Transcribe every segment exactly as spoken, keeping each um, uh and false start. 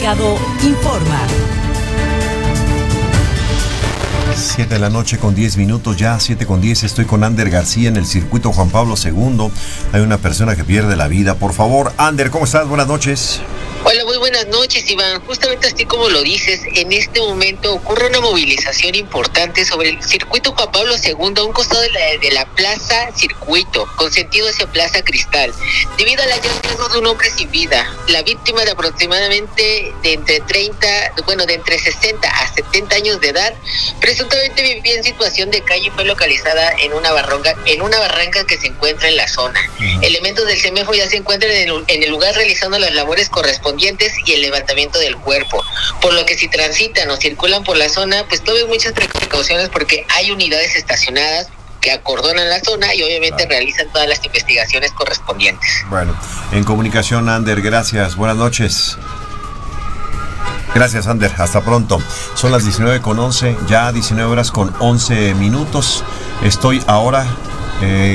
Informa. siete de la noche con diez minutos, ya siete con diez, estoy con Ander García en el circuito Juan Pablo segundo. Hay una persona que pierde la vida. Por favor, Ander, ¿cómo estás? Buenas noches. Hola, muy buenas noches, Iván. Justamente así como lo dices, en este momento ocurre una movilización importante sobre el circuito Juan Pablo segundo a un costado de la, de la Plaza Circuito, con sentido hacia Plaza Cristal, debido al hallazgo de un hombre sin vida. La víctima, de aproximadamente de entre treinta, bueno, de entre sesenta a setenta años de edad, presuntamente vivía en situación de calle y fue localizada en una barranca, en una barranca que se encuentra en la zona. Uh-huh. Elementos del SEMEFO ya se encuentran en el, en el lugar realizando las labores correspondientes y el levantamiento del cuerpo, por lo que si transitan o circulan por la zona, pues tomen muchas precauciones porque hay unidades estacionadas que acordonan la zona y obviamente claro, realizan todas las investigaciones correspondientes. Bueno, en comunicación, Ander, gracias, buenas noches. Gracias, Ander, hasta pronto. Son las diecinueve con once, ya diecinueve horas con once minutos. Estoy ahora, eh,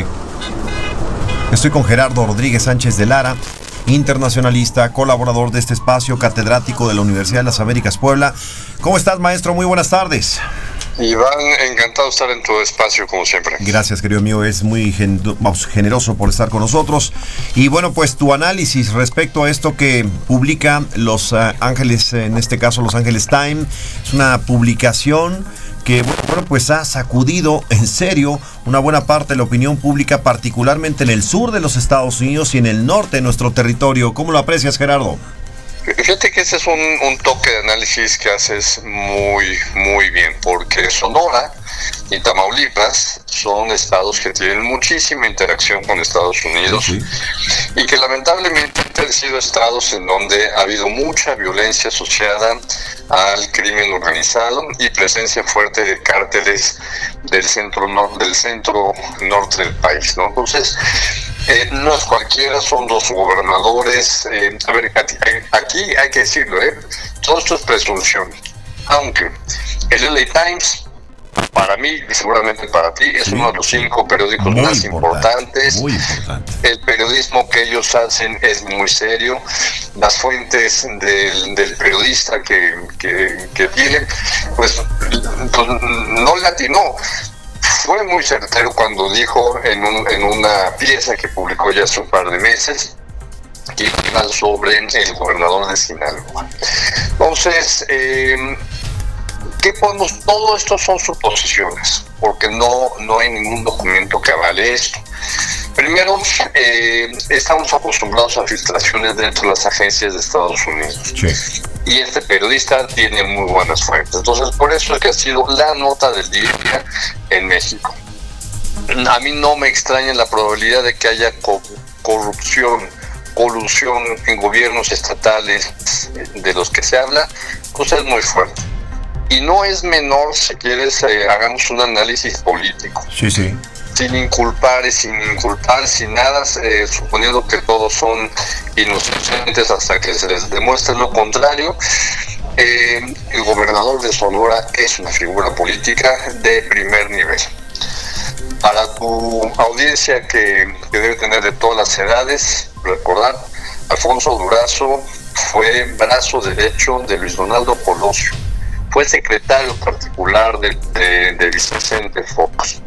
estoy con Gerardo Rodríguez Sánchez de Lara, internacionalista, colaborador de este espacio, catedrático de la Universidad de las Américas Puebla. ¿Cómo estás, maestro? Muy buenas tardes. Iván, encantado de estar en tu espacio, como siempre. Gracias, querido mío, es muy gen- generoso por estar con nosotros. Y bueno, pues tu análisis respecto a esto que publica Los uh, Ángeles, en este caso Los Ángeles Times, es una publicación que, bueno, pues ha sacudido en serio una buena parte de la opinión pública, particularmente en el sur de los Estados Unidos y en el norte de nuestro territorio. ¿Cómo lo aprecias, Gerardo? Fíjate que ese es un, un toque de análisis que haces muy, muy bien, porque Sonora y Tamaulipas son estados que tienen muchísima interacción con Estados Unidos, sí, sí, y que lamentablemente han sido estados en donde ha habido mucha violencia asociada al crimen organizado y presencia fuerte de cárteles del centro, nor- del centro norte del país, ¿no? Entonces, Eh, no es cualquiera, son dos gobernadores. Eh, a ver, aquí hay que decirlo, ¿eh? Todo esto es presunción. Aunque el L A Times, para mí y seguramente para ti, es sí, uno de los cinco periódicos muy más importante, importantes. Muy importante. El periodismo que ellos hacen es muy serio. Las fuentes del, del periodista que, que, que tienen, pues, pues no le atinó. Fue muy certero cuando dijo en, un, en una pieza que publicó ya hace un par de meses que iba sobre el gobernador de Sinaloa. Entonces, eh, ¿qué podemos? Todo esto son suposiciones, porque no, no hay ningún documento que avale esto. Primero, eh, estamos acostumbrados a filtraciones dentro de las agencias de Estados Unidos. Sí. Y este periodista tiene muy buenas fuentes. Entonces, por eso es que ha sido la nota del día en México. A mí no me extraña la probabilidad de que haya co- corrupción, colusión en gobiernos estatales de los que se habla, pues es muy fuerte. Y no es menor, si quieres, eh, hagamos un análisis político. Sí, sí. Sin inculpar y sin inculpar, sin nada, eh, suponiendo que todos son inocentes hasta que se les demuestre lo contrario. Eh, el gobernador de Sonora es una figura política de primer nivel. Para tu audiencia que, que debe tener de todas las edades, recordar, Alfonso Durazo fue brazo derecho de Luis Donaldo Colosio, fue secretario particular de, de, de Vicente Fox.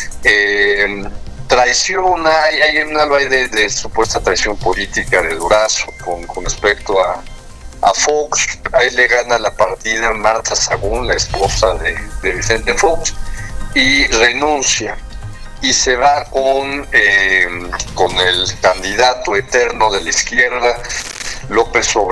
Eh, traición, hay, hay un algo de, de supuesta traición política de Durazo con, con respecto a, a Fox. Ahí le gana la partida Marta Sagún, la esposa de, de Vicente Fox, y renuncia y se va con, eh, con el candidato eterno de la izquierda, López Obrador.